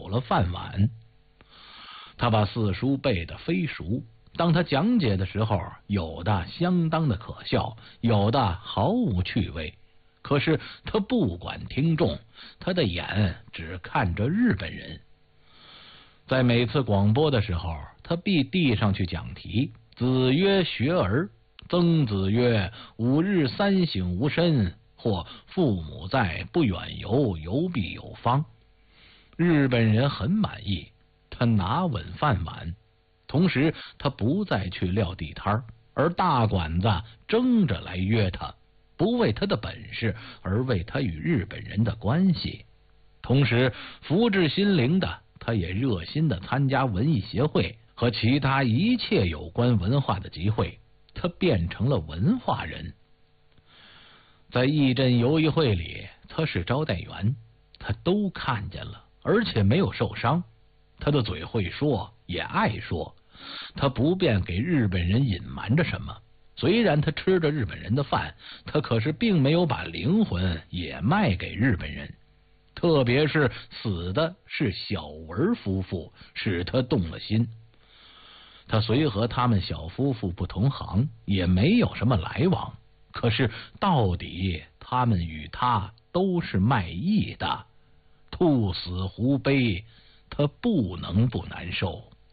了饭碗。他把四书背得飞熟，当他讲解的时候，有的相当的可笑，有的毫无趣味。可是他不管听众，他的眼只看着日本人。在每次广播的时候，他必递上去讲题。子曰学而，曾子曰吾日三省吾身，或父母在，不远游，游必有方。日本人很满意，他拿稳饭碗。同时他不再去撂地摊，而大馆子争着来约他，不为他的本事，而为他与日本人的关系。同时福至心灵的，他也热心的参加文艺协会和其他一切有关文化的集会，他变成了文化人。在义镇游艺会里，他是招待员，他都看见了，而且没有受伤。他的嘴会说，也爱说，他不便给日本人隐瞒着什么。虽然他吃着日本人的饭，他可是并没有把灵魂也卖给日本人。特别是死的是小文夫妇，使他动了心。他虽和他们小夫妇不同行，也没有什么来往，可是到底他们与他都是卖艺的，兔死狐悲，他不能不难受。